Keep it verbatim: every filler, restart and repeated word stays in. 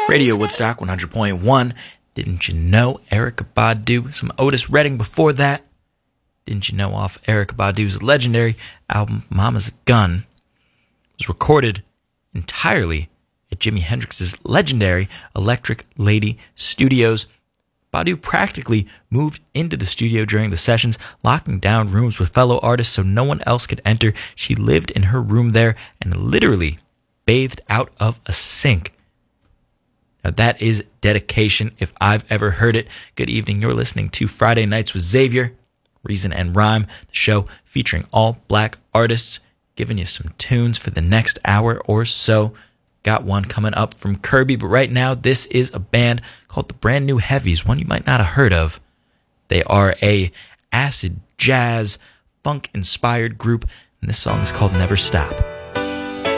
Radio Woodstock one hundred point one. Didn't you know? Erykah Badu. Some Otis Redding before that. Didn't you know? Off Erykah Badu's legendary album Mama's Gun. It was recorded entirely at Jimi Hendrix's legendary Electric Lady Studios. Badu practically moved into the studio during the sessions, locking down rooms with fellow artists so no one else could enter. She lived in her room there and literally bathed out of a sink. Now that is dedication if I've ever heard it. Good evening. You're listening to Friday Nights with Xavier, Reason and Rhyme, the show featuring all black artists, giving you some tunes for the next hour or so. Got one coming up from Kirby, but right now this is a band called the Brand New Heavies, one you might not have heard of. They are a acid jazz, funk-inspired group, and this song is called Never Stop.